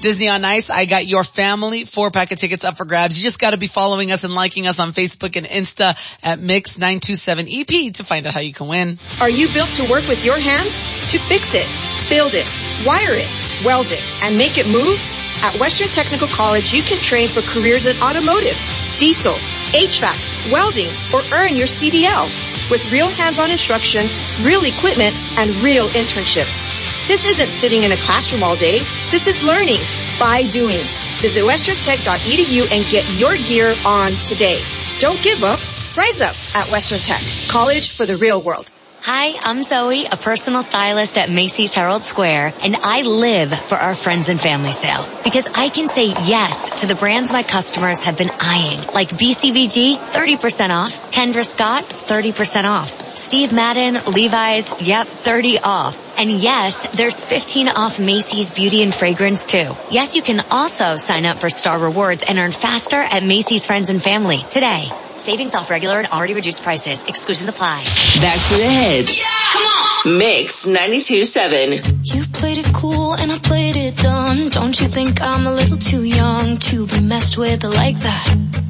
Disney on Ice, I Got Your Family, 4-pack of tickets up for grabs. You just gotta be following us and liking us on Facebook and Insta at Mix927EP to find out how you can win. Are you built to work with your hands? To fix it, build it, wire it, weld it, and make it move? At Western Technical College, you can train for careers in automotive, diesel, HVAC, welding, or earn your CDL with real hands-on instruction, real equipment, and real internships. This isn't sitting in a classroom all day. This is learning by doing. Visit westerntech.edu and get your gear on today. Don't give up. Rise up at Western Tech. College for the real world. Hi, I'm Zoe, a personal stylist at Macy's Herald Square, and I live for our friends and family sale because I can say yes to the brands my customers have been eyeing, like BCBG, 30% off, Kendra Scott, 30% off, Steve Madden, Levi's, yep, 30 off. And yes, there's 15 off Macy's Beauty and Fragrance too. Yes, you can also sign up for Star Rewards and earn faster at Macy's Friends and Family today. Savings off regular and already reduced prices. Exclusions apply. Back to the hits. Yeah! Come on! Mix 92.7. You've played it cool and I played it dumb. Don't you think I'm a little too young to be messed with like that?